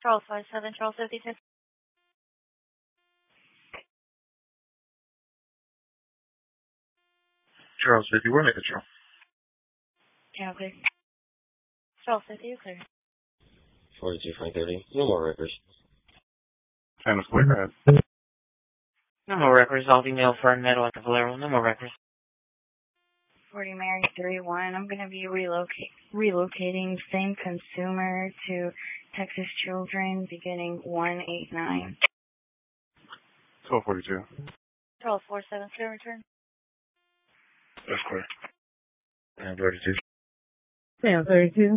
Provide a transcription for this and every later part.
Charles 57, Charles 56. Charles 50, we're making Charles. Yeah, okay. Charles 50, you're clear. 42 Frank 30. No more records. Santa Square. No more records. I'll email for metal at the Valero. No more records. 40 Mary 31. I'm going to be relocating same consumer to Texas Children beginning 189. 1242. Charles 47, clear return. That's clear. Sam 32. Sam 32.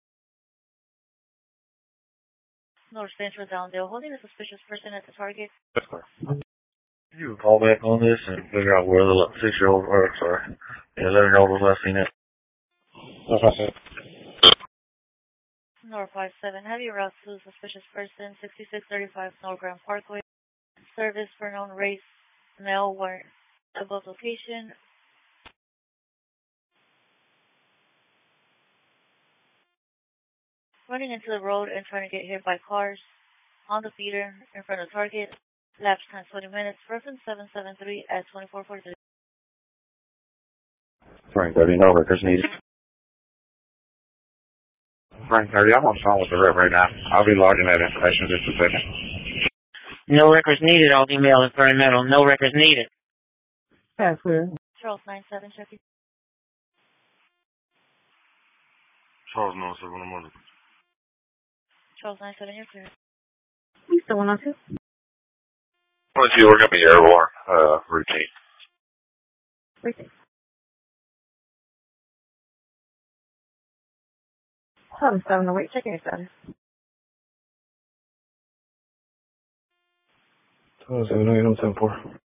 North Central Downdale, holding a suspicious person at the target. That's clear. You can call back on this and figure out where the 6-year-old, or sorry, the 11-year-old was last seen at. That's what I said. North 57, heavy route to suspicious person, 6635 North Grand Parkway. Service for known race, male, where above location. Running into the road and trying to get hit by cars. On the feeder, in front of target. Lapse time 20 minutes. Reference 773 at 2443. Frank 30, no records needed. Frank 30, I'm on the phone with the rep right now. I'll be logging that information in just a second. No records needed. I'll email it for metal. No records needed. That's clear. Charles 97, Chucky. Charles 97, I'm on. Charles 97, you're clear. We still on two? Let's see, we're going to be airborne routine. Okay. Hold on, 708. Check your status. 708, 74.